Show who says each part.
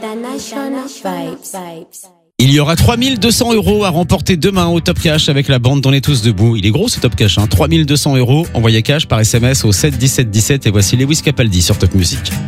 Speaker 1: International Vibes.
Speaker 2: Il y aura 3200 € à remporter demain au Top Cash avec la bande d'On est tous debout. Il est gros ce Top Cash, 3200 €. Envoyez cash par SMS au 7 17 17 et voici Lewis Capaldi sur Top Music.